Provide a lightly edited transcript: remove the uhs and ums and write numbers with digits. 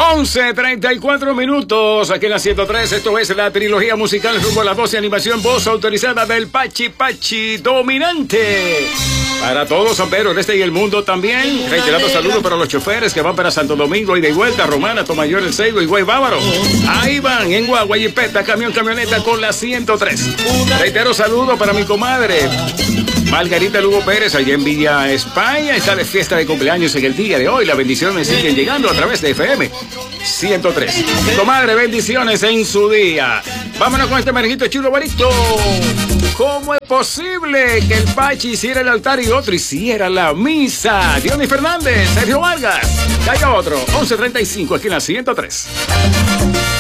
11:34 aquí en la 103. Esto es la trilogía musical rumbo a la voz y animación, voz autorizada del Pachi Pachi Dominante. Para todos San Pedro, el este y el mundo también. Reiterado saludos para los choferes que van para Santo Domingo y de vuelta, Romana, Tomayor, El Seibo y Güey Bávaro. Ahí van, en Guagua, Jipeta, camión, camioneta con la 103. Reitero saludos para mi comadre Margarita Lugo Pérez, allá en Villa España. Está de fiesta de cumpleaños en el día de hoy. Las bendiciones siguen llegando a través de FM 103. Comadre, bendiciones en su día. Vámonos con este merejito chulo barito. ¿Cómo es posible que el Pachi hiciera el altar y otro hiciera la misa? Diony Fernández, Sergio Vargas. Caiga otro, 11:35 aquí en la 103.